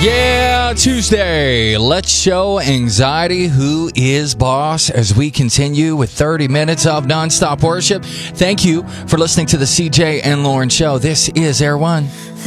Yeah, Tuesday. Let's show anxiety who is boss as we continue with 30 minutes of nonstop worship. Thank you for listening to the CJ and Lauren Show. This is Air One.